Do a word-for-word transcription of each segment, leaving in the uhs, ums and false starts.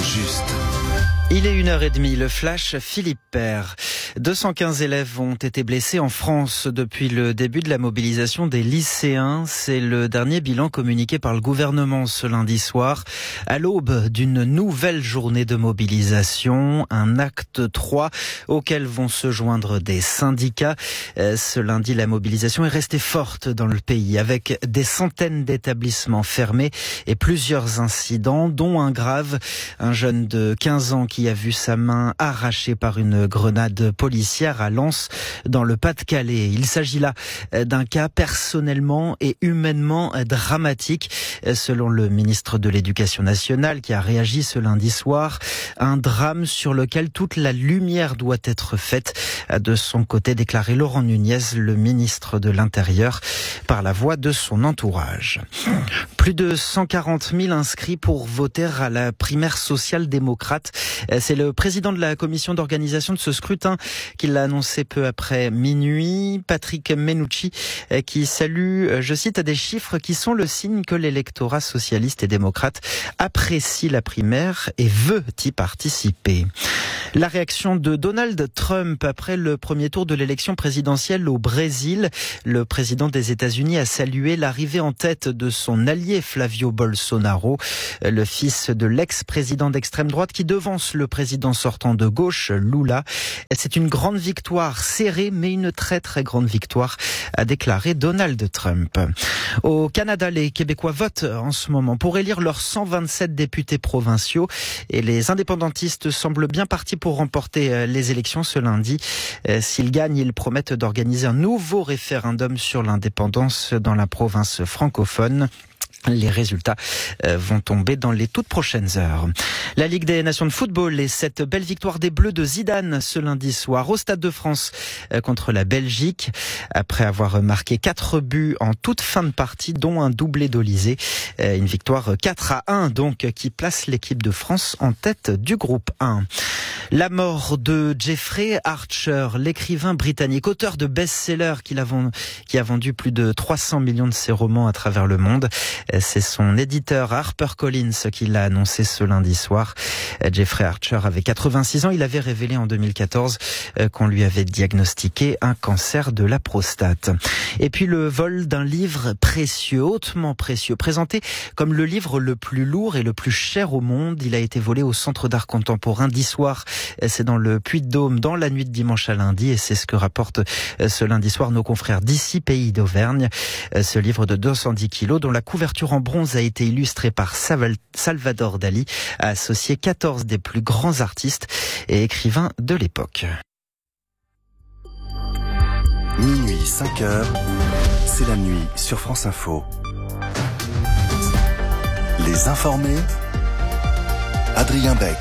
juste. Il est une heure et demie, le flash Philippe Père. deux cent quinze élèves ont été blessés en France depuis le début de la mobilisation des lycéens. C'est le dernier bilan communiqué par le gouvernement ce lundi soir, à l'aube d'une nouvelle journée de mobilisation, un acte trois auquel vont se joindre des syndicats. Ce lundi, la mobilisation est restée forte dans le pays, avec des centaines d'établissements fermés et plusieurs incidents, dont un grave, un jeune de quinze ans qui a vu sa main arrachée par une grenade policière à Lens, dans le Pas-de-Calais. Il s'agit là d'un cas personnellement et humainement dramatique, selon le ministre de l'Éducation nationale qui a réagi ce lundi soir. Un drame sur lequel toute la lumière doit être faite. De son côté, déclaré Laurent Nunez, le ministre de l'Intérieur, par la voix de son entourage. Plus de cent quarante mille inscrits pour voter à la primaire social-démocrate. C'est le président de la commission d'organisation de ce scrutin qui l'a annoncé peu après minuit, Patrick Mennucci, qui salue, je cite, des chiffres qui sont le signe que l'électorat socialiste et démocrate apprécie la primaire et veut y participer. La réaction de Donald Trump après le premier tour de l'élection présidentielle au Brésil. Le président des États-Unis a salué l'arrivée en tête de son allié Flavio Bolsonaro, le fils de l'ex-président d'extrême droite qui devance le président sortant de gauche, Lula. C'est une grande victoire serrée, mais une très très grande victoire, a déclaré Donald Trump. Au Canada, les Québécois votent en ce moment pour élire leurs cent vingt-sept députés provinciaux et les indépendantistes semblent bien partis pour remporter les élections ce lundi. S'ils gagnent, ils promettent d'organiser un nouveau référendum sur l'indépendance dans la province francophone. Les résultats vont tomber dans les toutes prochaines heures. La Ligue des Nations de football et cette belle victoire des Bleus de Zidane ce lundi soir au Stade de France contre la Belgique. Après avoir marqué quatre buts en toute fin de partie, dont un doublé d'Olysée. Une victoire quatre à un donc qui place l'équipe de France en tête du groupe un. La mort de Jeffrey Archer, l'écrivain britannique, auteur de best-sellers qui a vendu plus de trois cents millions de ses romans à travers le monde. C'est son éditeur HarperCollins qui l'a annoncé ce lundi soir. Jeffrey Archer avait quatre-vingt-six ans. Il avait révélé en deux mille quatorze qu'on lui avait diagnostiqué un cancer de la prostate. Et puis le vol d'un livre précieux, hautement précieux, présenté comme le livre le plus lourd et le plus cher au monde. Il a été volé au Centre d'art contemporain d'Issoire. C'est dans le Puy-de-Dôme, dans la nuit de dimanche à lundi, et c'est ce que rapportent ce lundi soir nos confrères d'ici, Pays d'Auvergne. Ce livre de deux cent dix kilos, dont la couverture en bronze a été illustrée par Salvador Dali, a associé quatorze des plus grands artistes et écrivains de l'époque. Minuit, cinq heures, c'est la nuit sur France Info. Les informés, Adrien Beck.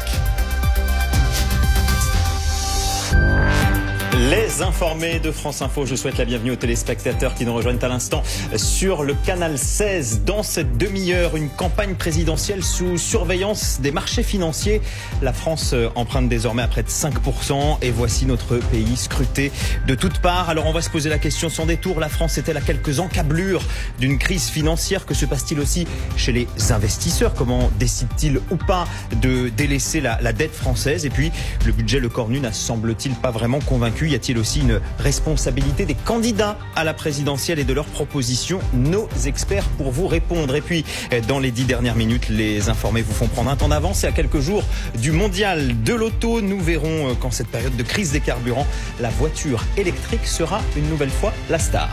Les informés de France Info, je souhaite la bienvenue aux téléspectateurs qui nous rejoignent à l'instant sur le canal seize. Dans cette demi-heure, une campagne présidentielle sous surveillance des marchés financiers. La France emprunte désormais à près de cinq pour cent et voici notre pays scruté de toutes parts. Alors on va se poser la question sans détour. La France est-elle à quelques encablures d'une crise financière? Que se passe-t-il aussi chez les investisseurs? Comment décident-ils ou pas de délaisser la, la dette française? Et puis le budget Le Cornu n'a semble-t-il pas vraiment convaincu. Y a-t-il aussi une responsabilité des candidats à la présidentielle et de leurs propositions? Nos experts pour vous répondre. Et puis, dans les dix dernières minutes, les informés vous font prendre un temps d'avance. Et à quelques jours du mondial de l'auto, nous verrons qu'en cette période de crise des carburants, la voiture électrique sera une nouvelle fois la star.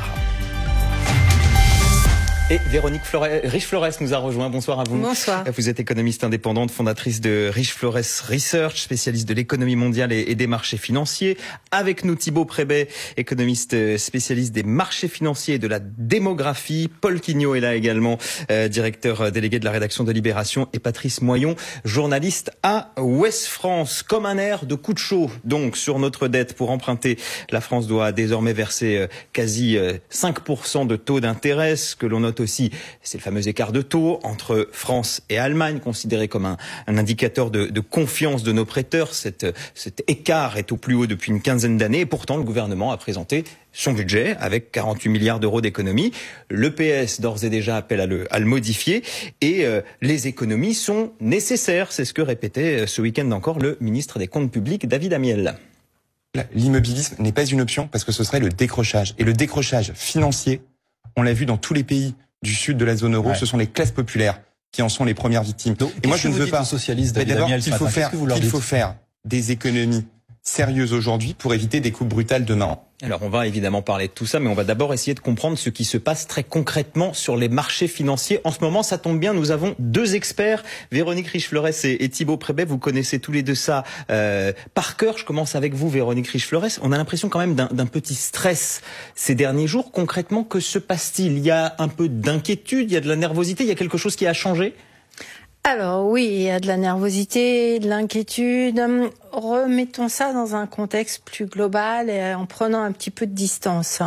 Et Véronique Flores, Rich Flores nous a rejoint. Bonsoir à vous. Bonsoir. Vous êtes économiste indépendante, fondatrice de Rich Flores Research, spécialiste de l'économie mondiale et des marchés financiers. Avec nous, Thibaut Prébet, économiste spécialiste des marchés financiers et de la démographie. Paul Quignot est là également, euh, directeur délégué de la rédaction de Libération. Et Patrice Moyon, journaliste à Ouest France. Comme un air de coup de chaud, donc, sur notre dette. Pour emprunter, la France doit désormais verser euh, quasi euh, cinq pour cent de taux d'intérêt, ce que l'on note note aussi, c'est le fameux écart de taux entre France et Allemagne, considéré comme un, un indicateur de, de confiance de nos prêteurs. Cette, cet écart est au plus haut depuis une quinzaine d'années et pourtant le gouvernement a présenté son budget avec quarante-huit milliards d'euros d'économies. Le P S d'ores et déjà appelle à le, à le modifier et euh, les économies sont nécessaires. C'est ce que répétait ce week-end encore le ministre des Comptes publics, David Amiel. L'immobilisme n'est pas une option parce que ce serait le décrochage. Et le décrochage financier, on l'a vu dans tous les pays du sud de la zone euro, ouais. Ce sont les classes populaires qui en sont les premières victimes. Donc, et moi, je ne veux pas. Socialiste, Mais d'abord, Amiel, qu'il faut faire, qu'il faut faire des économies sérieuses aujourd'hui pour éviter des coupes brutales demain. Alors on va évidemment parler de tout ça, mais on va d'abord essayer de comprendre ce qui se passe très concrètement sur les marchés financiers. En ce moment, ça tombe bien, nous avons deux experts, Véronique Riche-Flores et, et Thibaut Prébet. Vous connaissez tous les deux ça euh, par cœur. Je commence avec vous, Véronique Riche-Flores. On a l'impression quand même d'un, d'un petit stress ces derniers jours. Concrètement, que se passe-t-il ? Il y a un peu d'inquiétude, il y a de la nervosité, il y a quelque chose qui a changé ? Alors oui, il y a de la nervosité, de l'inquiétude. Remettons ça dans un contexte plus global et en prenant un petit peu de distance.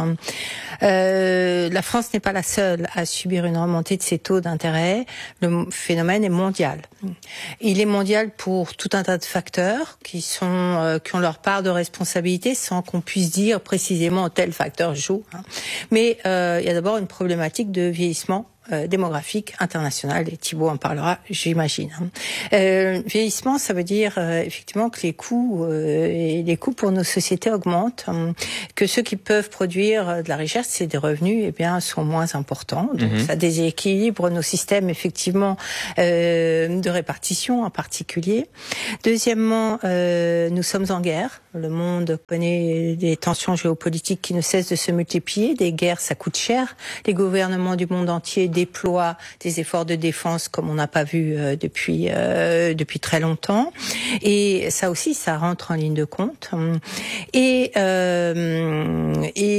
Euh, la France n'est pas la seule à subir une remontée de ses taux d'intérêt. Le phénomène est mondial. Il est mondial pour tout un tas de facteurs qui sont euh, qui ont leur part de responsabilité sans qu'on puisse dire précisément tel facteur joue. Hein. Mais euh, il y a d'abord une problématique de vieillissement Euh, démographique international, et Thibaut en parlera, j'imagine. Euh, vieillissement, ça veut dire euh, effectivement que les coûts euh, et les coûts pour nos sociétés augmentent, euh, que ceux qui peuvent produire de la richesse et des revenus, eh bien, sont moins importants. Donc, mmh. ça déséquilibre nos systèmes effectivement euh, de répartition en particulier. Deuxièmement, euh, nous sommes en guerre. Le monde connaît des tensions géopolitiques qui ne cessent de se multiplier. Des guerres, ça coûte cher. Les gouvernements du monde entier déploient des efforts de défense comme on n'a pas vu euh, depuis euh, depuis très longtemps. Et ça aussi, ça rentre en ligne de compte. Et euh,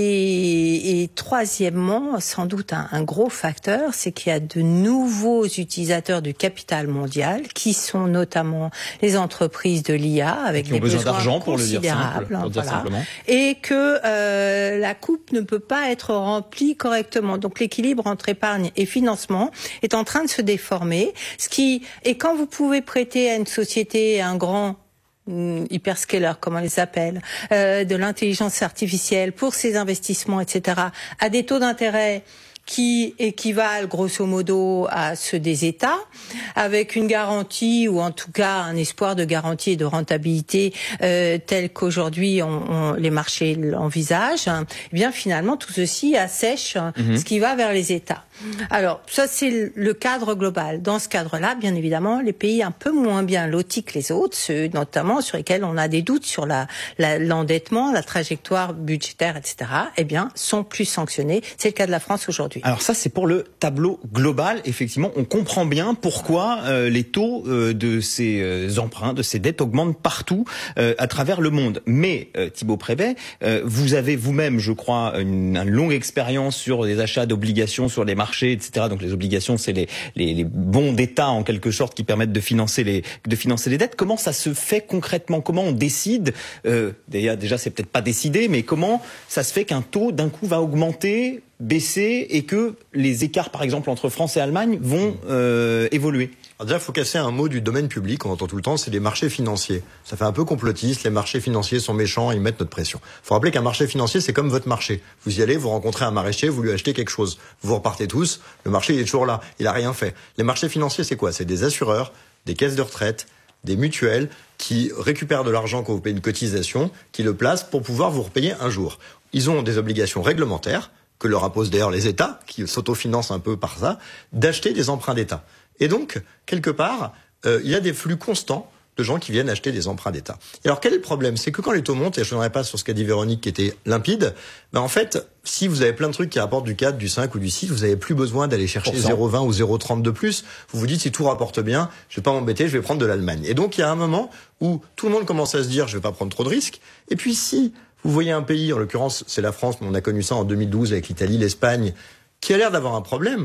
et, et troisièmement, sans doute un, un gros facteur, c'est qu'il y a de nouveaux utilisateurs du capital mondial qui sont notamment les entreprises de l'I A avec qui ont des besoin besoins d'argent pour le dire simple, pour dire voilà. simplement. Et que euh, la coupe ne peut pas être remplie correctement. Donc l'équilibre entre épargne et financement est en train de se déformer. Ce qui et quand vous pouvez prêter à une société, à un grand hyperscaler, comme on les appelle, euh, de l'intelligence artificielle pour ses investissements, et cetera, à des taux d'intérêt qui équivalent grosso modo à ceux des États, avec une garantie ou en tout cas un espoir de garantie et de rentabilité euh, tel qu'aujourd'hui on, on, les marchés l'envisagent, hein, eh bien finalement tout ceci assèche mmh. ce qui va vers les États. Alors ça c'est le cadre global. Dans ce cadre-là, bien évidemment, les pays un peu moins bien lotis que les autres, ceux notamment sur lesquels on a des doutes sur la, la, l'endettement, la trajectoire budgétaire, et cetera, eh bien sont plus sanctionnés. C'est le cas de la France aujourd'hui. Alors ça, c'est pour le tableau global. Effectivement, on comprend bien pourquoi euh, les taux euh, de ces euh, emprunts, de ces dettes augmentent partout euh, à travers le monde. Mais euh, Thibaut Prébet, euh, vous avez vous-même, je crois, une, une longue expérience sur les achats d'obligations sur les marchés, et cetera. Donc les obligations, c'est les, les, les bons d'État en quelque sorte qui permettent de financer les de financer les dettes. Comment ça se fait concrètement ? Comment on décide euh, Déjà, déjà, c'est peut-être pas décidé, mais comment ça se fait qu'un taux d'un coup va augmenter, baisser et que les écarts, par exemple, entre France et Allemagne vont euh, évoluer? Alors déjà, il faut casser un mot du domaine public, on entend tout le temps, c'est les marchés financiers. Ça fait un peu complotiste, les marchés financiers sont méchants, ils mettent notre pression. Il faut rappeler qu'un marché financier, c'est comme votre marché. Vous y allez, vous rencontrez un maraîcher, vous lui achetez quelque chose. Vous repartez tous, le marché il est toujours là, il a rien fait. Les marchés financiers, c'est quoi ? C'est des assureurs, des caisses de retraite, des mutuelles qui récupèrent de l'argent quand vous payez une cotisation, qui le placent pour pouvoir vous repayer un jour. Ils ont des obligations réglementaires, que leur imposent d'ailleurs les États, qui s'autofinancent un peu par ça, d'acheter des emprunts d'État. Et donc, quelque part, euh, il y a des flux constants de gens qui viennent acheter des emprunts d'État. Et alors, quel est le problème ? C'est que quand les taux montent, et je ne reviendrai pas sur ce qu'a dit Véronique qui était limpide, ben en fait, si vous avez plein de trucs qui rapportent du quatre, du cinq ou du six, vous n'avez plus besoin d'aller chercher zéro virgule vingt ou zéro virgule trente de plus. Vous vous dites, si tout rapporte bien, je vais pas m'embêter, je vais prendre de l'Allemagne. Et donc, il y a un moment où tout le monde commence à se dire, je vais pas prendre trop de risques. Et puis, si vous voyez un pays, en l'occurrence, c'est la France, mais on a connu ça en deux mille douze avec l'Italie, l'Espagne, qui a l'air d'avoir un problème,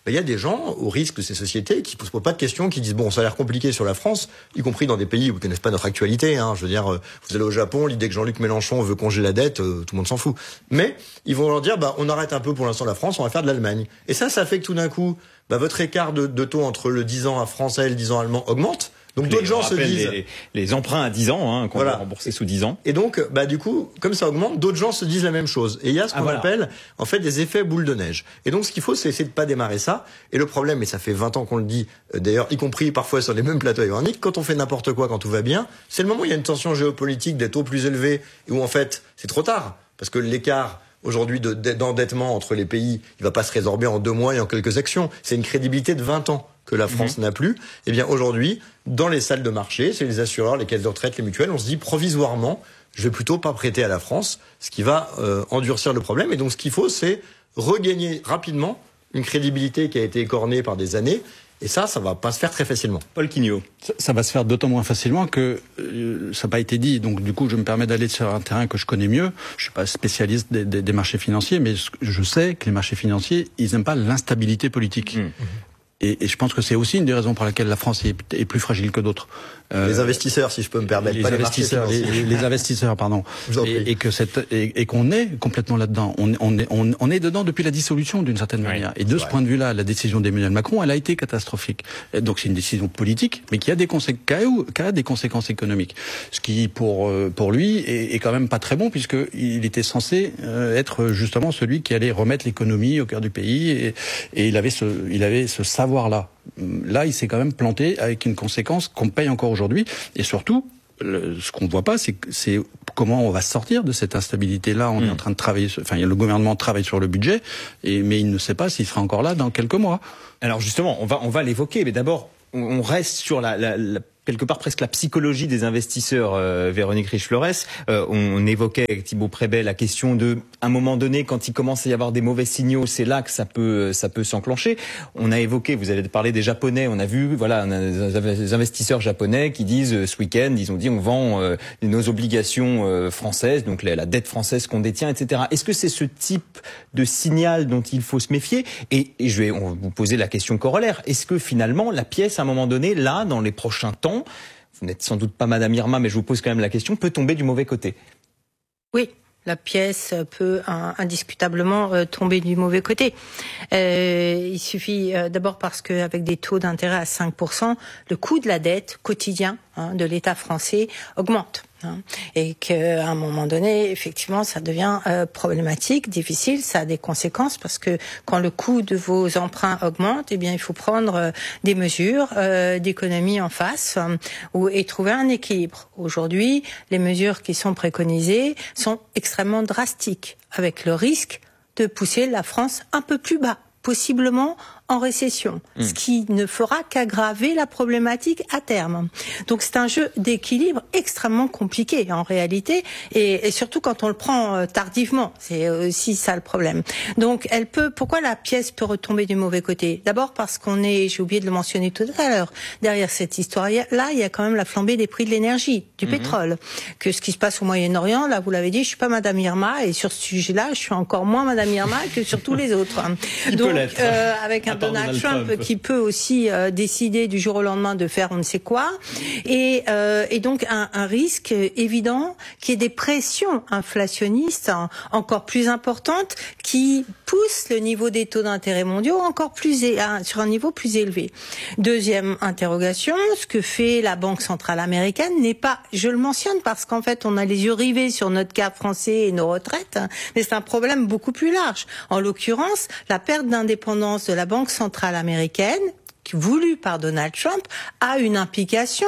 ben, il y a des gens, au risque de ces sociétés, qui ne posent pas de questions, qui disent, bon, ça a l'air compliqué sur la France, y compris dans des pays où ils ne connaissent pas notre actualité. Hein. Je veux dire, vous allez au Japon, l'idée que Jean-Luc Mélenchon veut congeler la dette, euh, tout le monde s'en fout. Mais ils vont leur dire, bah, on arrête un peu pour l'instant la France, on va faire de l'Allemagne. Et ça, ça fait que tout d'un coup, bah, votre écart de, de taux entre le dix ans à français et le dix ans allemand augmente. Donc les, d'autres gens se disent les, les emprunts à dix ans, hein, qu'on voilà. va rembourser sous dix ans. Et donc, bah du coup, comme ça augmente, d'autres gens se disent la même chose. Et il y a ce qu'on ah, voilà. appelle en fait des effets boule de neige. Et donc, ce qu'il faut, c'est essayer de pas démarrer ça. Et le problème, et ça fait vingt ans qu'on le dit, euh, d'ailleurs, y compris parfois sur les mêmes plateaux ironiques, quand on fait n'importe quoi, quand tout va bien, c'est le moment où il y a une tension géopolitique, des taux plus élevés, et où en fait, c'est trop tard, parce que l'écart aujourd'hui de, d'endettement entre les pays, il va pas se résorber en deux mois et en quelques actions. C'est une crédibilité de vingt ans que la France mmh. n'a plus. Eh bien, aujourd'hui, dans les salles de marché, c'est les assureurs, les caisses de retraite, les mutuelles, on se dit provisoirement, je vais plutôt pas prêter à la France, ce qui va euh, endurcir le problème. Et donc, ce qu'il faut, c'est regagner rapidement une crédibilité qui a été écornée par des années. Et ça, ça va pas se faire très facilement. Paul Quignot. Ça, ça va se faire d'autant moins facilement que euh, ça n'a pas été dit. Donc, du coup, je me permets d'aller sur un terrain que je connais mieux. Je suis pas spécialiste des, des, des marchés financiers, mais je sais que les marchés financiers, ils n'aiment pas l'instabilité politique. Mmh. Et, et je pense que c'est aussi une des raisons pour laquelle la France est, est plus fragile que d'autres. Euh, les investisseurs, si je peux me permettre, les pas investisseurs, les, les, les investisseurs, pardon. Et, et que cette et, et qu'on est complètement là-dedans. On, on est on, on est dedans depuis la dissolution d'une certaine oui, manière. Et de ce vrai. point de vue-là, la décision d'Emmanuel Macron, elle a été catastrophique. Et donc c'est une décision politique, mais qui a des conséquences, qui a des conséquences économiques. Ce qui pour pour lui est, est quand même pas très bon, puisque il était censé être justement celui qui allait remettre l'économie au cœur du pays, et, et il avait ce il avait ce savoir-là. Là, il s'est quand même planté avec une conséquence qu'on paye encore aujourd'hui. Et surtout, le, ce qu'on ne voit pas, c'est, c'est comment on va sortir de cette instabilité-là. On mmh. est en train de travailler, sur, enfin, le gouvernement travaille sur le budget, et, mais il ne sait pas s'il sera encore là dans quelques mois. Alors justement, on va, on va l'évoquer, mais d'abord, on reste sur la, la, la quelque part presque la psychologie des investisseurs. euh, Véronique Riche-Flores, euh, on, on évoquait avec Thibaut Prébet la question de, à un moment donné, quand il commence à y avoir des mauvais signaux, c'est là que ça peut, ça peut s'enclencher. On a évoqué, vous avez parlé des Japonais, on a vu, voilà, on a des investisseurs japonais qui disent euh, ce week-end, ils ont dit on vend euh, nos obligations euh, françaises, donc la, la dette française qu'on détient, et cetera. Est-ce que c'est ce type de signal dont il faut se méfier? Et, et je vais on va vous poser la question corollaire. Est-ce que finalement la pièce, à un moment donné, là, dans les prochains temps, vous n'êtes sans doute pas Madame Irma, mais je vous pose quand même la question, peut tomber du mauvais côté? Oui, la pièce peut hein, indiscutablement euh, tomber du mauvais côté. Euh, il suffit euh, d'abord parce qu'avec des taux d'intérêt à cinq pour cent, le coût de la dette quotidien hein, de l'État français augmente. Hein, et qu'à un moment donné, effectivement, ça devient euh, problématique, difficile, ça a des conséquences parce que quand le coût de vos emprunts augmente, eh bien, il faut prendre euh, des mesures euh, d'économie en face euh, ou, et trouver un équilibre. Aujourd'hui, les mesures qui sont préconisées sont extrêmement drastiques, avec le risque de pousser la France un peu plus bas, possiblement en récession, mmh. ce qui ne fera qu'aggraver la problématique à terme. Donc c'est un jeu d'équilibre extrêmement compliqué en réalité, et, et surtout quand on le prend euh, tardivement, c'est aussi ça le problème. Donc elle peut, pourquoi la pièce peut retomber du mauvais côté? D'abord parce qu'on est, j'ai oublié de le mentionner tout à l'heure, derrière cette histoire-là, il y a quand même la flambée des prix de l'énergie, du mmh. pétrole, que ce qui se passe au Moyen-Orient, là vous l'avez dit, je suis pas Madame Irma, et sur ce sujet-là, je suis encore moins Madame Irma que sur tous les autres. Donc euh, avec un Donald Trump, Trump qui peut aussi euh, décider du jour au lendemain de faire on ne sait quoi, et, euh, et donc un, un risque évident qui est des pressions inflationnistes hein, encore plus importantes qui poussent le niveau des taux d'intérêt mondiaux encore plus hein, sur un niveau plus élevé. Deuxième interrogation, ce que fait la Banque centrale américaine n'est pas, je le mentionne parce qu'en fait on a les yeux rivés sur notre cas français et nos retraites, hein, mais c'est un problème beaucoup plus large. En l'occurrence, la perte d'indépendance de la Banque centrale américaine, voulue par Donald Trump, a une implication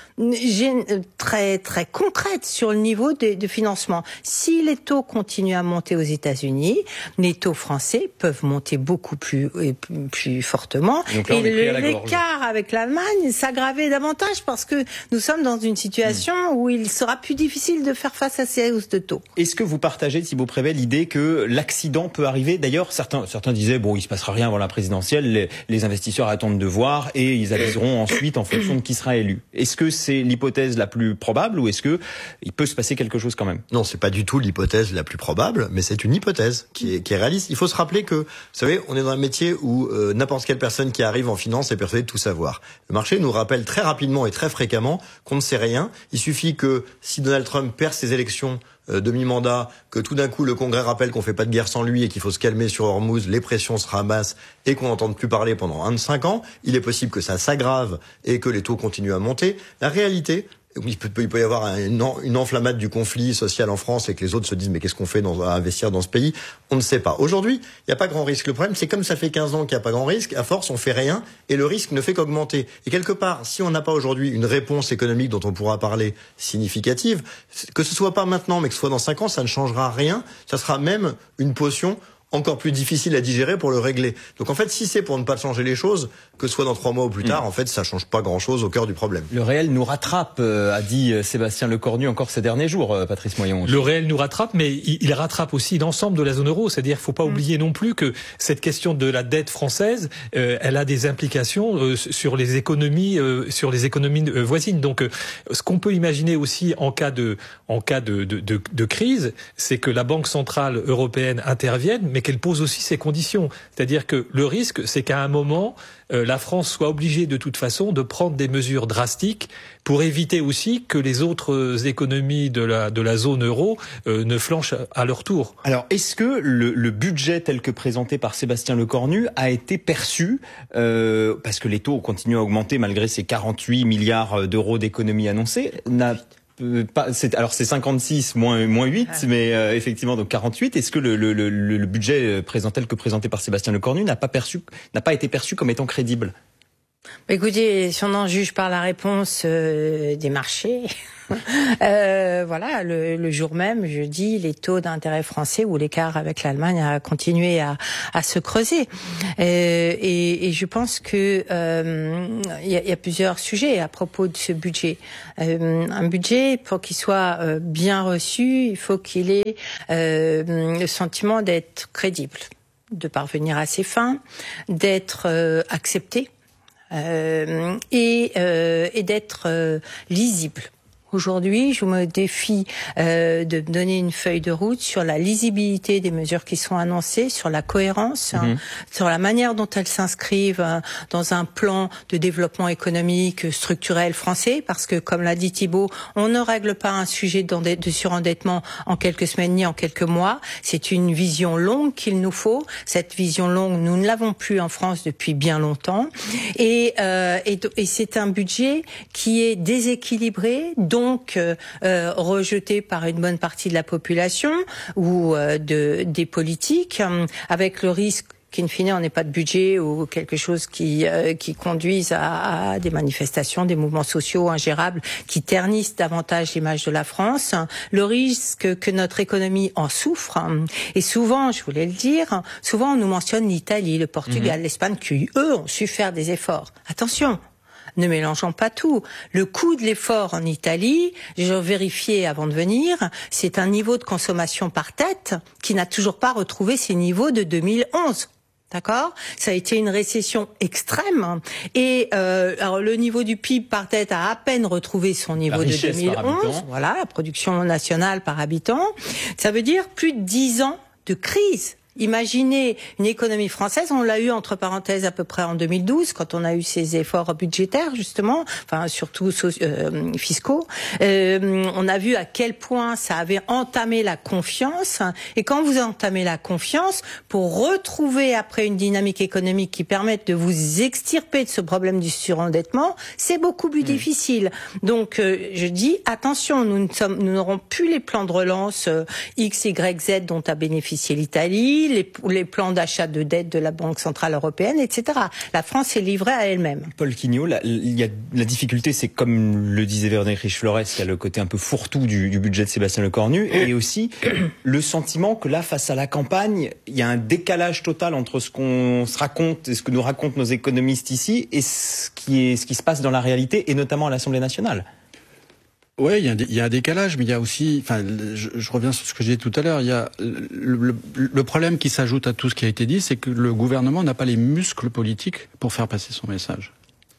très très concrète sur le niveau de, de financement. Si les taux continuent à monter aux États-Unis, les taux français peuvent monter beaucoup plus plus, plus fortement. Donc là, et le, l'écart avec l'Allemagne s'aggraver davantage parce que nous sommes dans une situation mmh. où il sera plus difficile de faire face à ces hausses de taux. Est-ce que vous partagez, Thibaut Prébet, l'idée que l'accident peut arriver? D'ailleurs, certains certains disaient bon, il se passera rien avant la présidentielle, les, les investisseurs attendent de voir et ils aviseront ensuite en fonction de qui sera élu. Est-ce que c'est l'hypothèse la plus probable ou est-ce que il peut se passer quelque chose quand même? Non, c'est pas du tout l'hypothèse la plus probable, mais c'est une hypothèse qui est, qui est réaliste. Il faut se rappeler que, vous savez, on est dans un métier où euh, n'importe quelle personne qui arrive en finance est persuadée de tout savoir. Le marché nous rappelle très rapidement et très fréquemment qu'on ne sait rien. Il suffit que si Donald Trump perd ses élections euh, demi-mandat, que tout d'un coup le Congrès rappelle qu'on fait pas de guerre sans lui et qu'il faut se calmer sur Hormuz, les pressions se ramassent et qu'on n'entende plus parler pendant vingt-cinq ans, il est possible que ça s'aggrave et que les taux continuent à monter. La réalité, il peut, il peut y avoir une, une enflammade du conflit social en France et que les autres se disent mais qu'est-ce qu'on fait dans, à investir dans ce pays? On ne sait pas. Aujourd'hui, il n'y a pas grand risque. Le problème, c'est comme ça fait quinze ans qu'il n'y a pas grand risque, à force on fait rien et le risque ne fait qu'augmenter. Et quelque part, si on n'a pas aujourd'hui une réponse économique dont on pourra parler significative, que ce soit pas maintenant mais que ce soit dans cinq ans, ça ne changera rien. Ça sera même une potion encore plus difficile à digérer pour le régler. Donc en fait, si c'est pour ne pas changer les choses, que ce soit dans trois mois ou plus tard, mmh. en fait, ça change pas grand-chose au cœur du problème. Le réel nous rattrape, euh, a dit Sébastien Lecornu encore ces derniers jours, euh, Patrice Moyon. Le réel nous rattrape, mais il, il rattrape aussi l'ensemble de la zone euro. C'est-à-dire, faut pas mmh. oublier non plus que cette question de la dette française, euh, elle a des implications euh, sur les économies, euh, sur les économies euh, voisines. Donc, euh, ce qu'on peut imaginer aussi en cas de, en cas de, de, de, de crise, c'est que la Banque centrale européenne intervienne, mais qu'elle pose aussi ses conditions. C'est-à-dire que le risque, c'est qu'à un moment, euh, la France soit obligée de toute façon de prendre des mesures drastiques pour éviter aussi que les autres économies de la, de la zone euro euh, ne flanchent à leur tour. Alors, est-ce que le, le budget tel que présenté par Sébastien Lecornu a été perçu, euh, parce que les taux continuent à augmenter malgré ces quarante-huit milliards d'euros d'économies annoncées, n'a Euh, pas, c'est, alors c'est cinquante-six moins, moins huit, ah. mais euh, effectivement donc quarante-huit. Est-ce que le, le, le, le budget présenté, tel que présenté par Sébastien Lecornu n'a pas perçu, n'a pas été perçu comme étant crédible? Écoutez, si on en juge par la réponse euh, des marchés, euh, voilà, le, le jour même, jeudi, les taux d'intérêt français ou l'écart avec l'Allemagne a continué à, à se creuser. Euh, et, et je pense que euh, il y, a, y a plusieurs sujets à propos de ce budget. Euh, un budget, pour qu'il soit euh, bien reçu, il faut qu'il ait euh, le sentiment d'être crédible, de parvenir à ses fins, d'être euh, accepté. Euh, et, euh, et d'être euh, lisible. Aujourd'hui, je me défie euh, de donner une feuille de route sur la lisibilité des mesures qui sont annoncées, sur la cohérence, mmh. hein, sur la manière dont elles s'inscrivent hein, dans un plan de développement économique structurel français, parce que, comme l'a dit Thibault, on ne règle pas un sujet de surendettement en quelques semaines ni en quelques mois. C'est une vision longue qu'il nous faut. Cette vision longue, nous ne l'avons plus en France depuis bien longtemps. Et, euh, et, et c'est un budget qui est déséquilibré, dont donc euh, euh, rejeté par une bonne partie de la population ou euh, de, des politiques, euh, avec le risque qu'in fine, on n'ait pas de budget ou quelque chose qui euh, qui conduise à, à des manifestations, des mouvements sociaux ingérables qui ternissent davantage l'image de la France. Le risque que notre économie en souffre. Et souvent, je voulais le dire, souvent on nous mentionne l'Italie, le Portugal, mmh. l'Espagne, qui eux ont su faire des efforts. Attention, ne mélangeons pas tout. Le coût de l'effort en Italie, j'ai vérifié avant de venir, c'est un niveau de consommation par tête qui n'a toujours pas retrouvé ses niveaux de deux mille onze. D'accord ? Ça a été une récession extrême. Et euh, alors le niveau du P I B par tête a à peine retrouvé son niveau de deux mille onze. Voilà, la production nationale par habitant. Ça veut dire plus de dix ans de crise. Imaginez une économie française, on l'a eu entre parenthèses à peu près en deux mille douze, quand on a eu ces efforts budgétaires justement, enfin surtout euh, fiscaux. Euh, on a vu à quel point ça avait entamé la confiance. Et quand vous entamez la confiance, pour retrouver après une dynamique économique qui permette de vous extirper de ce problème du surendettement, c'est beaucoup plus mmh. difficile. Donc euh, je dis attention, nous ne sommes, nous n'aurons plus les plans de relance euh, X, Y, Z dont a bénéficié l'Italie. Les, les plans d'achat de dette de la Banque centrale européenne, et cetera. La France est livrée à elle-même. Paul Quignot, la, il y a, la difficulté, c'est comme le disait Véronique Riche-Flores, il y a le côté un peu fourre-tout du, du budget de Sébastien Lecornu, et aussi le sentiment que là, face à la campagne, il y a un décalage total entre ce qu'on se raconte, et ce que nous racontent nos économistes ici, et ce qui est, ce qui se passe dans la réalité, et notamment à l'Assemblée nationale. Ouais, il y a un, il y a un décalage, mais il y a aussi, enfin, je, je reviens sur ce que j'ai dit tout à l'heure, il y a le, le, le problème qui s'ajoute à tout ce qui a été dit, c'est que le gouvernement n'a pas les muscles politiques pour faire passer son message.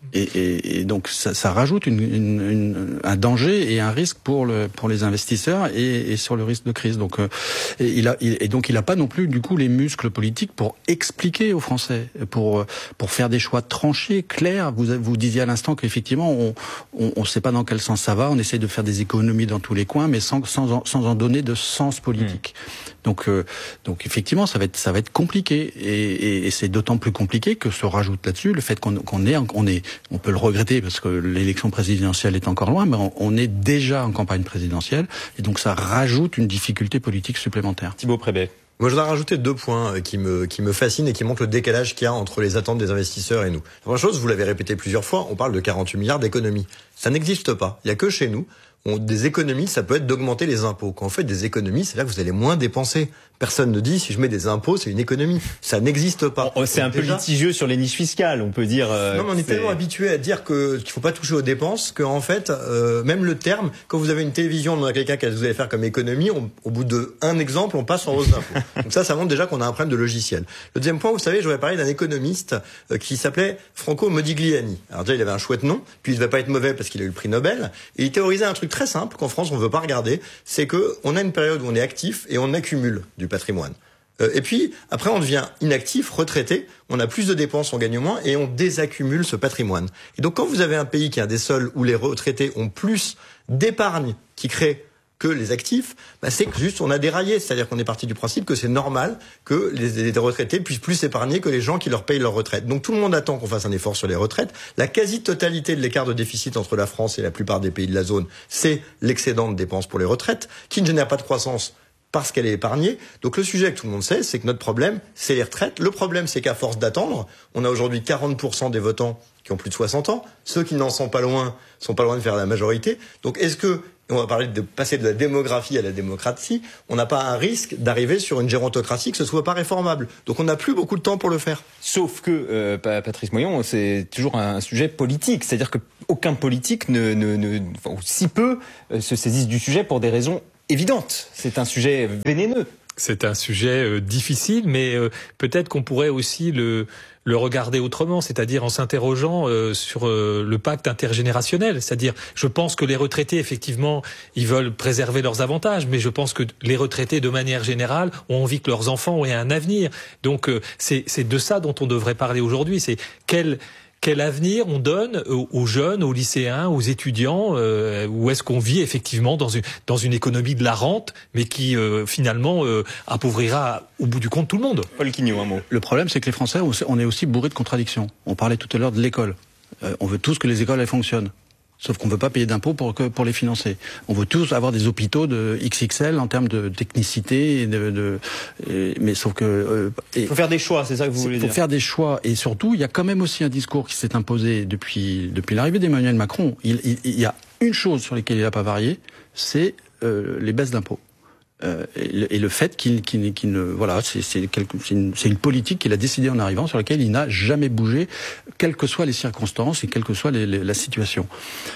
Et, et, et donc ça, ça rajoute une, une, une, un danger et un risque pour le pour les investisseurs et, et sur le risque de crise. Donc euh, et il a il, et donc il a pas non plus du coup les muscles politiques pour expliquer aux Français, pour pour faire des choix tranchés, clairs. Vous vous disiez à l'instant qu'effectivement on on, on sait pas dans quel sens ça va. On essaie de faire des économies dans tous les coins, mais sans sans en, sans en donner de sens politique. Mmh. Donc euh, donc effectivement ça va être ça va être compliqué et, et, et c'est d'autant plus compliqué que se rajoute là-dessus le fait qu'on qu'on est on est on peut le regretter parce que l'élection présidentielle est encore loin, mais on, on est déjà en campagne présidentielle et donc ça rajoute une difficulté politique supplémentaire. Thibaut Prébet. Moi, je voudrais rajouter deux points qui me qui me fascinent et qui montrent le décalage qu'il y a entre les attentes des investisseurs et nous. La première chose, vous l'avez répété plusieurs fois, on parle de quarante-huit milliards d'économies. Ça n'existe pas. Il y a que chez nous. On, des économies, ça peut être d'augmenter les impôts. Quand vous faites des économies, c'est là que vous allez moins dépenser. Personne ne dit, si je mets des impôts, c'est une économie. Ça n'existe pas. Oh, c'est un peu déjà litigieux sur les niches fiscales, on peut dire. Euh, non, mais on est, est tellement habitué à dire que qu'il faut pas toucher aux dépenses qu'en fait, euh, même le terme, quand vous avez une télévision, on demande à quelqu'un qu'est-ce que vous allez faire comme économie, on, au bout de un exemple, on passe en hausse d'impôts. Donc ça, ça montre déjà qu'on a un problème de logiciel. Le deuxième point, vous savez, je voudrais parler d'un économiste euh, qui s'appelait Franco Modigliani. Alors déjà, il avait un chouette nom, puis il ne va pas être mauvais parce qu'il a eu le prix Nobel. Et il théorisait un truc très simple qu'en France, on veut pas regarder, c'est que on a une période où on est actif et on accumule du patrimoine. Euh, et puis, après, on devient inactif, retraité, on a plus de dépenses, on gagne moins, et on désaccumule ce patrimoine. Et donc, quand vous avez un pays qui est un des seuls où les retraités ont plus d'épargne qui crée que les actifs, bah c'est que juste on a déraillé. C'est-à-dire qu'on est parti du principe que c'est normal que les, les retraités puissent plus épargner que les gens qui leur payent leur retraite. Donc tout le monde attend qu'on fasse un effort sur les retraites. La quasi-totalité de l'écart de déficit entre la France et la plupart des pays de la zone, c'est l'excédent de dépenses pour les retraites, qui ne génère pas de croissance parce qu'elle est épargnée. Donc le sujet que tout le monde sait, c'est que notre problème, c'est les retraites. Le problème, c'est qu'à force d'attendre, on a aujourd'hui quarante pour cent des votants qui ont plus de soixante ans. Ceux qui n'en sont pas loin, sont pas loin de faire la majorité. Donc est-ce que, on va parler de passer de la démographie à la démocratie, on n'a pas un risque d'arriver sur une gérontocratie que ce soit pas réformable. Donc on n'a plus beaucoup de temps pour le faire. Sauf que, euh, Patrice Moyon, c'est toujours un sujet politique. C'est-à-dire que aucun politique ne, ne, ne enfin, ou si peu, euh, se saisisse du sujet pour des raisons évidentes. C'est un sujet vénéneux. C'est un sujet euh, difficile, mais euh, peut-être qu'on pourrait aussi le le regarder autrement, c'est-à-dire en s'interrogeant euh, sur euh, le pacte intergénérationnel. C'est-à-dire, je pense que les retraités, effectivement, ils veulent préserver leurs avantages, mais je pense que les retraités, de manière générale, ont envie que leurs enfants aient un avenir. Donc, euh, c'est, c'est de ça dont on devrait parler aujourd'hui. C'est quel Quel avenir on donne aux jeunes, aux lycéens, aux étudiants, euh, où est-ce qu'on vit effectivement dans une dans une économie de la rente, mais qui euh, finalement euh, appauvrira au bout du compte tout le monde. Paul Quignot, un mot. Le problème, c'est que les Français, on est aussi bourrés de contradictions. On parlait tout à l'heure de l'école. Euh, on veut tous que les écoles elles fonctionnent. Sauf qu'on ne veut pas payer d'impôts pour, pour les financer. On veut tous avoir des hôpitaux de X X L en termes de technicité, et de, de, et, mais sauf que... Euh, il faut faire des choix, c'est ça que vous voulez dire. Il faut faire des choix. Et surtout, il y a quand même aussi un discours qui s'est imposé depuis, depuis l'arrivée d'Emmanuel Macron. Il, il, il y a une chose sur laquelle il n'a pas varié, c'est euh, les baisses d'impôts. Euh, et, le, et le fait qu'il, qu'il, qu'il ne voilà c'est, c'est, quelque, c'est, une, c'est une politique qu'il a décidée en arrivant sur laquelle il n'a jamais bougé, quelles que soient les circonstances et quelle que soit les, les, la situation.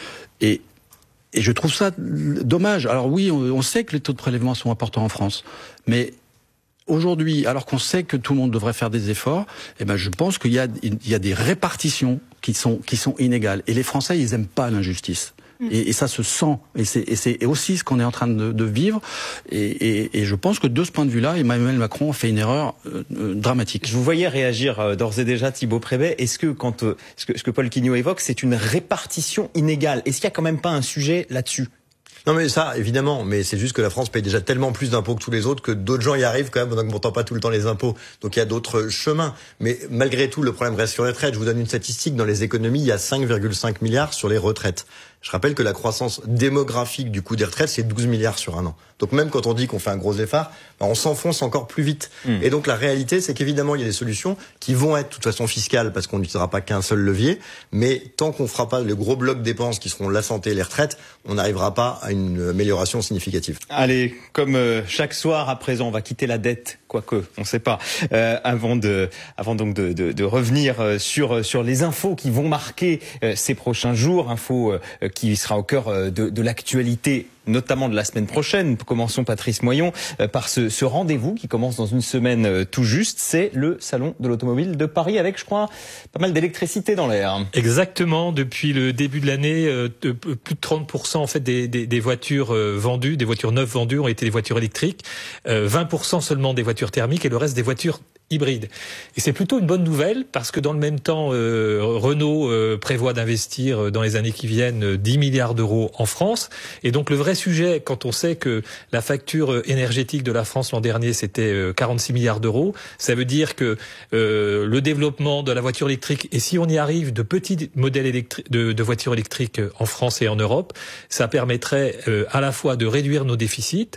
Et, et je trouve ça dommage. Alors oui, on, on sait que les taux de prélèvement sont importants en France, mais aujourd'hui, alors qu'on sait que tout le monde devrait faire des efforts, eh ben je pense qu'il y a, il y a des répartitions qui sont qui sont inégales. Et les Français, ils aiment pas l'injustice. Et, et ça se sent, et c'est, et c'est aussi ce qu'on est en train de, de vivre. Et, et, et je pense que de ce point de vue-là, Emmanuel Macron a fait une erreur euh, euh, dramatique. Je vous voyais réagir euh, d'ores et déjà, Thibaut Prébet. Est-ce que quand euh, ce, que, ce que Paul Quignot évoque, c'est une répartition inégale? Est-ce qu'il y a quand même pas un sujet là-dessus? Non mais ça, évidemment, mais c'est juste que la France paye déjà tellement plus d'impôts que tous les autres que d'autres gens y arrivent quand même en n'augmentant pas tout le temps les impôts. Donc il y a d'autres chemins. Mais malgré tout, le problème reste sur les retraites. Je vous donne une statistique. Dans les économies, il y a cinq virgule cinq milliards sur les retraites. Je rappelle que la croissance démographique du coût des retraites, c'est douze milliards sur un an. Donc même quand on dit qu'on fait un gros effort, on s'enfonce encore plus vite. Mmh. Et donc la réalité, c'est qu'évidemment, il y a des solutions qui vont être de toute façon fiscales parce qu'on n'utilisera pas qu'un seul levier. Mais tant qu'on fera pas le gros bloc dépenses qui seront la santé et les retraites, on n'arrivera pas à une amélioration significative. Allez, comme euh, chaque soir à présent, on va quitter la dette, quoique, on ne sait pas, euh, avant de, avant donc de, de, de revenir sur sur les infos qui vont marquer euh, ces prochains jours, infos euh, qui sera au cœur de, de l'actualité, notamment de la semaine prochaine. Commençons, Patrice Moyon, par ce, ce rendez-vous qui commence dans une semaine tout juste. C'est le Salon de l'Automobile de Paris avec, je crois, pas mal d'électricité dans l'air. Exactement. Depuis le début de l'année, euh, de, plus de trente pour cent en fait des, des, des voitures euh, vendues, des voitures neuves vendues ont été des voitures électriques, euh, vingt pour cent seulement des voitures thermiques et le reste des voitures hybride. Et c'est plutôt une bonne nouvelle parce que dans le même temps, euh, Renault euh, prévoit d'investir dans les années qui viennent dix milliards d'euros en France. Et donc le vrai sujet, quand on sait que la facture énergétique de la France l'an dernier, c'était euh, quarante-six milliards d'euros, ça veut dire que euh, le développement de la voiture électrique, et si on y arrive, de petits modèles électriques, de, de voitures électriques en France et en Europe, ça permettrait euh, à la fois de réduire nos déficits,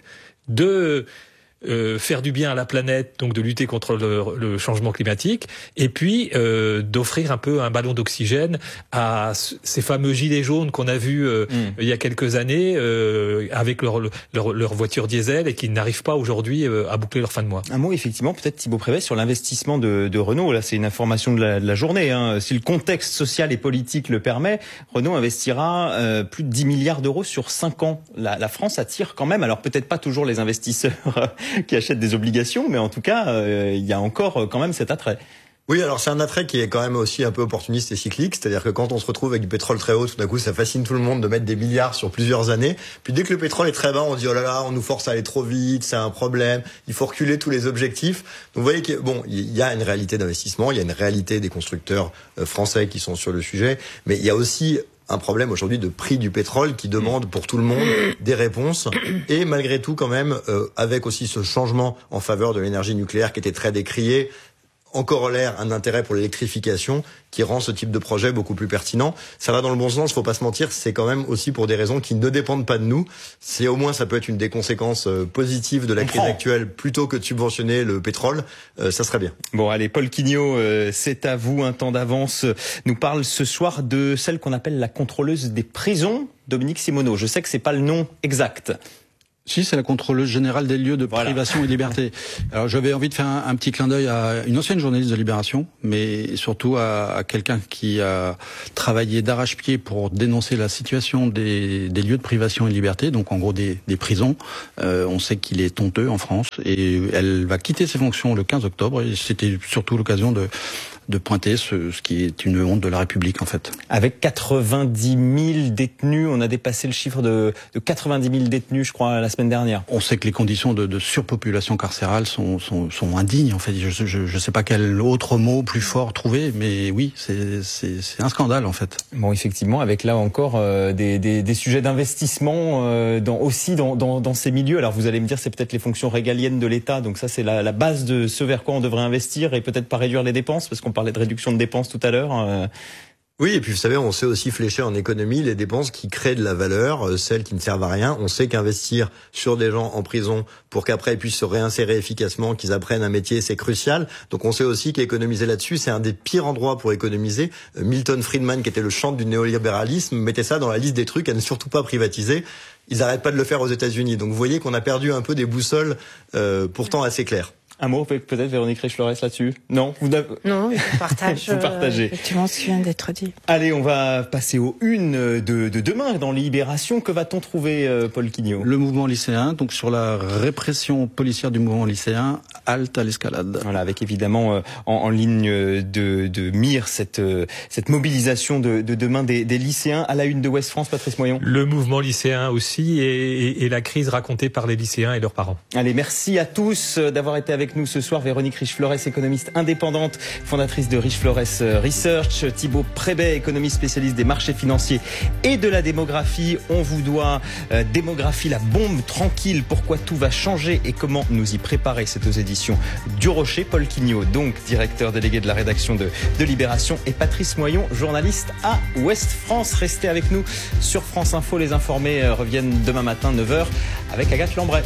de Euh, faire du bien à la planète, donc de lutter contre le, le changement climatique, et puis euh, d'offrir un peu un ballon d'oxygène à ces fameux gilets jaunes qu'on a vus euh, mmh. il y a quelques années euh, avec leur, leur, leur voiture diesel et qui n'arrivent pas aujourd'hui euh, à boucler leur fin de mois. Un mot effectivement, peut-être Thibaut Prévet, sur l'investissement de, de Renault. Là, c'est une information de la, de la journée. Hein. Si le contexte social et politique le permet, Renault investira euh, plus de dix milliards d'euros sur cinq ans. La, la France attire quand même, alors peut-être pas toujours les investisseurs qui achètent des obligations, mais en tout cas, euh, il y a encore quand même cet attrait. Oui, alors c'est un attrait qui est quand même aussi un peu opportuniste et cyclique, c'est-à-dire que quand on se retrouve avec du pétrole très haut, tout d'un coup ça fascine tout le monde de mettre des milliards sur plusieurs années, puis dès que le pétrole est très bas, on dit oh là là, on nous force à aller trop vite, c'est un problème, il faut reculer tous les objectifs. Donc vous voyez que bon, il y a une réalité d'investissement, il y a une réalité des constructeurs français qui sont sur le sujet, mais il y a aussi un problème aujourd'hui de prix du pétrole qui demande pour tout le monde des réponses, et malgré tout quand même euh, avec aussi ce changement en faveur de l'énergie nucléaire qui était très décrié, en corollaire un intérêt pour l'électrification qui rend ce type de projet beaucoup plus pertinent. Ça va dans le bon sens, faut pas se mentir, c'est quand même aussi pour des raisons qui ne dépendent pas de nous. C'est au moins ça peut être une des conséquences euh, positives de la crise actuelle, plutôt que de subventionner le pétrole, euh, ça serait bien. Bon allez, Paul Quignot, euh, c'est à vous, un temps d'avance, nous parle ce soir de celle qu'on appelle la contrôleuse des prisons, Dominique Simoneau. Je sais que c'est pas le nom exact. Si, c'est la contrôleuse générale des lieux de voilà. privation et de liberté. Alors j'avais envie de faire un, un petit clin d'œil à une ancienne journaliste de Libération, mais surtout à, à quelqu'un qui a travaillé d'arrache-pied pour dénoncer la situation des, des lieux de privation et de liberté, donc en gros des, des prisons. Euh, on sait qu'il est honteux en France et elle va quitter ses fonctions le quinze octobre, et c'était surtout l'occasion de de pointer ce, ce qui est une honte de la République en fait. Avec quatre-vingt-dix mille détenus, on a dépassé le chiffre de, de quatre-vingt-dix mille détenus, je crois, la semaine dernière. On sait que les conditions de, de surpopulation carcérale sont, sont, sont indignes en fait. Je ne sais pas quel autre mot plus fort trouver, mais oui, c'est, c'est, c'est un scandale en fait. Bon, effectivement, avec là encore euh, des, des, des sujets d'investissement euh, dans, aussi dans, dans, dans ces milieux. Alors vous allez me dire, c'est peut-être les fonctions régaliennes de l'État, donc ça c'est la, la base de ce vers quoi on devrait investir et peut-être pas réduire les dépenses, parce qu'on On parlait de réduction de dépenses tout à l'heure. Euh... Oui, et puis vous savez, on sait aussi flécher en économie les dépenses qui créent de la valeur, euh, celles qui ne servent à rien. On sait qu'investir sur des gens en prison pour qu'après ils puissent se réinsérer efficacement, qu'ils apprennent un métier, c'est crucial. Donc on sait aussi qu'économiser là-dessus, c'est un des pires endroits pour économiser. Euh, Milton Friedman, qui était le chantre du néolibéralisme, mettait ça dans la liste des trucs à ne surtout pas privatiser. Ils n'arrêtent pas de le faire aux États-Unis. Donc vous voyez qu'on a perdu un peu des boussoles euh, pourtant assez claires. Un mot peut-être, Véronique Riche-Flores, là-dessus? Non, vous non, je partage vous partagez. Euh, effectivement ce qui vient d'être dit. Allez, on va passer aux une de, de demain dans Libération. Que va-t-on trouver, euh, Paul Quignot? Le mouvement lycéen, donc sur la répression policière du mouvement lycéen, halte à l'escalade. Voilà, avec évidemment euh, en, en ligne de, de mire cette, euh, cette mobilisation de, de demain des, des lycéens. À la une de Ouest France, Patrice Moyon. Le mouvement lycéen aussi et, et, et la crise racontée par les lycéens et leurs parents. Allez, merci à tous d'avoir été avec nous ce soir. Véronique Riche-Flores, économiste indépendante, fondatrice de Riche-Flores Research. Thibaut Prévet, économiste spécialiste des marchés financiers et de la démographie. On vous doit euh, démographie, la bombe tranquille, pourquoi tout va changer et comment nous y préparer. C'est aux éditions du Rocher. Paul Quignot, donc directeur délégué de la rédaction de, de Libération, et Patrice Moyon, journaliste à Ouest France. Restez avec nous sur France Info. Les informés euh, reviennent demain matin neuf heures avec Agathe Lambray.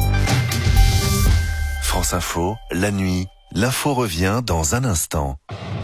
France Info, la nuit, l'info revient dans un instant.